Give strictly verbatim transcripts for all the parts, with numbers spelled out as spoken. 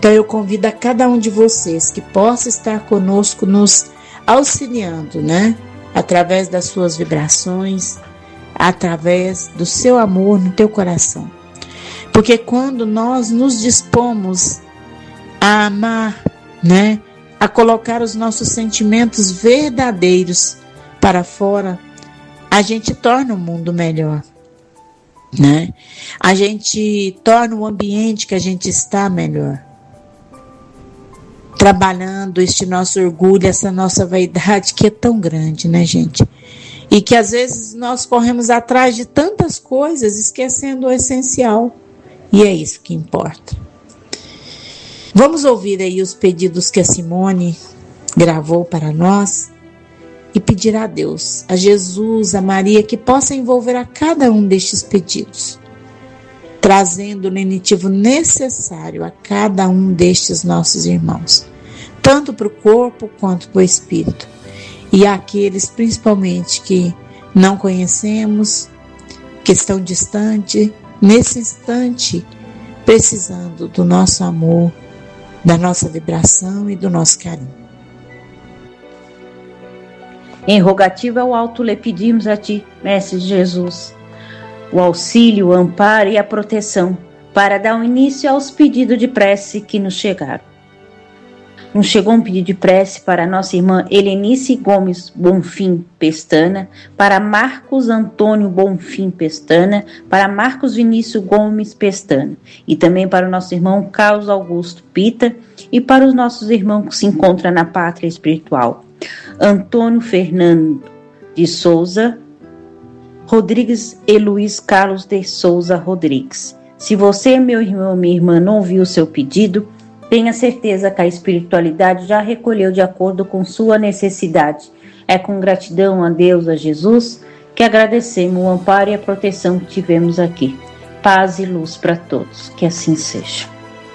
Então eu convido a cada um de vocês que possa estar conosco, nos auxiliando, né? Através das suas vibrações, através do seu amor no teu coração. Porque quando nós nos dispomos a amar, né? A colocar os nossos sentimentos verdadeiros para fora, a gente torna o mundo melhor, né? A gente torna o ambiente que a gente está melhor. Trabalhando este nosso orgulho, essa nossa vaidade que é tão grande, né, gente? E que às vezes nós corremos atrás de tantas coisas, esquecendo o essencial. E é isso que importa. Vamos ouvir aí os pedidos que a Simone gravou para nós e pedir a Deus, a Jesus, a Maria, que possa envolver a cada um destes pedidos, trazendo o lenitivo necessário a cada um destes nossos irmãos, tanto para o corpo quanto para o espírito, e aqueles principalmente que não conhecemos, que estão distantes, nesse instante, precisando do nosso amor, da nossa vibração e do nosso carinho. Em rogativa ao alto lhe pedimos a ti, Mestre Jesus, o auxílio, o amparo e a proteção para dar um início aos pedidos de prece que nos chegaram. Nos chegou um pedido de prece para nossa irmã Helenice Gomes Bonfim Pestana, para Marcos Antônio Bonfim Pestana, para Marcos Vinícius Gomes Pestana, e também para o nosso irmão Carlos Augusto Pita, e para os nossos irmãos que se encontram na pátria espiritual. Antônio Fernando de Souza Rodrigues e Luiz Carlos de Souza Rodrigues. Se você, meu irmão, minha irmã, não ouviu o seu pedido, tenha certeza que a espiritualidade já recolheu de acordo com sua necessidade. É com gratidão a Deus, a Jesus, que agradecemos o amparo e a proteção que tivemos aqui. Paz e luz para todos. Que assim seja.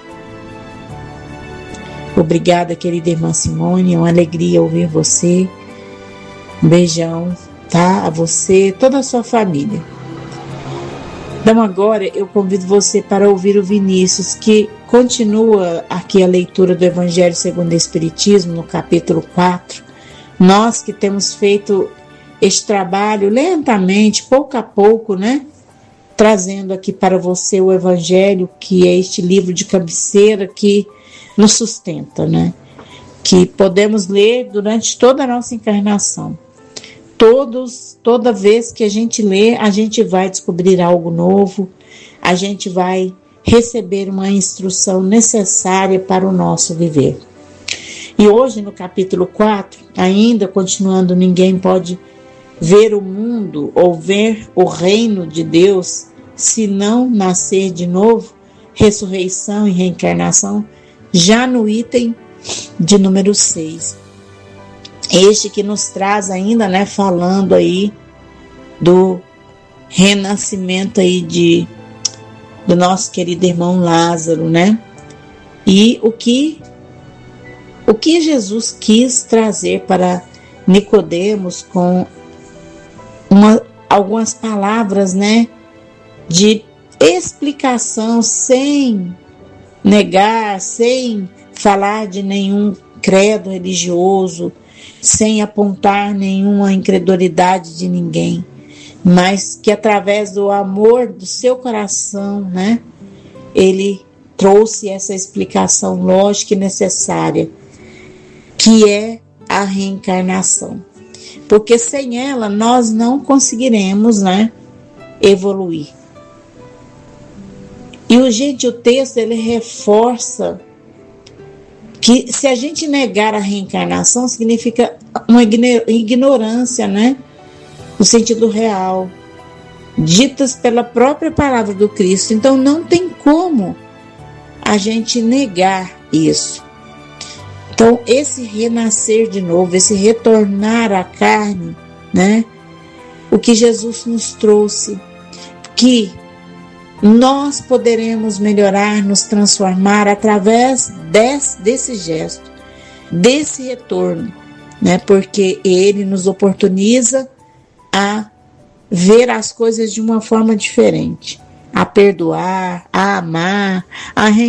Obrigada, querida irmã Simone. É uma alegria ouvir você. Um beijão, tá? A você, toda a sua família. Então agora eu convido você para ouvir o Vinícius, que continua aqui a leitura do Evangelho segundo o Espiritismo, no capítulo quatro. Nós que temos feito este trabalho lentamente, pouco a pouco, né? Trazendo aqui para você o Evangelho, que é este livro de cabeceira que nos sustenta, né? Que podemos ler durante toda a nossa encarnação. Todos, toda vez que a gente lê, a gente vai descobrir algo novo, a gente vai receber uma instrução necessária para o nosso viver. E hoje, no capítulo quatro, ainda continuando, ninguém pode ver o mundo ou ver o reino de Deus se não nascer de novo, ressurreição e reencarnação, já no item de número seis. Este que nos traz ainda, né, falando aí do renascimento aí de, do nosso querido irmão Lázaro, né? E o que, o que Jesus quis trazer para Nicodemos com uma, algumas palavras, né, de explicação, sem negar, sem falar de nenhum credo religioso, sem apontar nenhuma incredulidade de ninguém, mas que através do amor do seu coração, né, ele trouxe essa explicação lógica e necessária, que é a reencarnação. Porque sem ela nós não conseguiremos, né, evoluir. E o, gente, o texto ele reforça que se a gente negar a reencarnação, significa uma ignorância, né? No sentido real, ditas pela própria palavra do Cristo. Então não tem como a gente negar isso. Então esse renascer de novo, esse retornar à carne, né? O que Jesus nos trouxe, que nós poderemos melhorar, nos transformar através desse, desse gesto, desse retorno, né? Porque ele nos oportuniza a ver as coisas de uma forma diferente, a perdoar, a amar, a